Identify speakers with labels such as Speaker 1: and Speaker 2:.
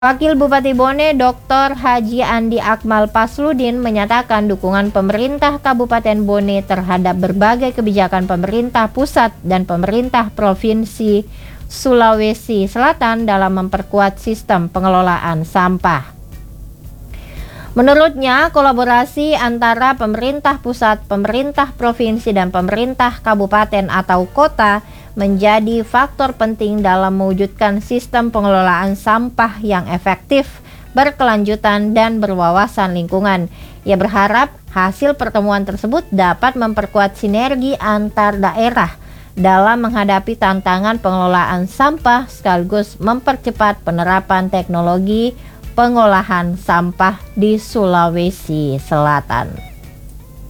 Speaker 1: Wakil Bupati Bone Dr. Haji Andi Akmal Pasludin menyatakan dukungan pemerintah Kabupaten Bone terhadap berbagai kebijakan pemerintah pusat dan pemerintah Provinsi Sulawesi Selatan dalam memperkuat sistem pengelolaan sampah. Menurutnya, kolaborasi antara pemerintah pusat, pemerintah provinsi, dan pemerintah kabupaten atau kota menjadi faktor penting dalam mewujudkan sistem pengelolaan sampah yang efektif, berkelanjutan, dan berwawasan lingkungan. Ia berharap hasil pertemuan tersebut dapat memperkuat sinergi antar daerah dalam menghadapi tantangan pengelolaan sampah sekaligus mempercepat penerapan teknologi pengolahan sampah di Sulawesi Selatan.